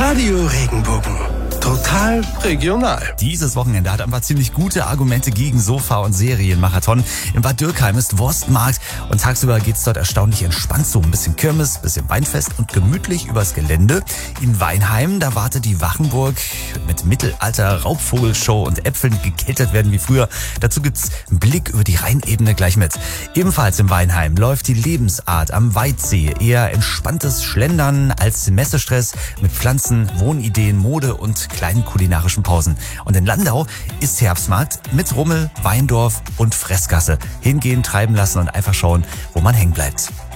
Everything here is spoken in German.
Radio Regenbogen. Total regional. Dieses Wochenende hat einfach ziemlich gute Argumente gegen Sofa- und Serienmarathon. In Bad Dürkheim ist Wurstmarkt und tagsüber geht's dort erstaunlich entspannt so. Ein bisschen Kirmes, bisschen Weinfest und gemütlich übers Gelände. In Weinheim, da wartet die Wachenburg mit Mittelalter, Raubvogelshow und Äpfeln, die gekeltert werden wie früher. Dazu gibt's einen Blick über die Rheinebene gleich mit. Ebenfalls in Weinheim läuft die Lebensart am Weitsee. Eher entspanntes Schlendern als Messestress mit Pflanzen, Wohnideen, Mode und kleinen kulinarischen Pausen. Und in Landau ist Herbstmarkt mit Rummel, Weindorf und Fressgasse. Hingehen, treiben lassen und einfach schauen, wo man hängen bleibt.